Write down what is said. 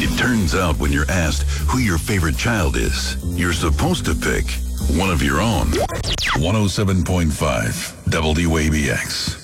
It turns out when you're asked who your favorite child is, you're supposed to pick one of your own. 107.5 WABX.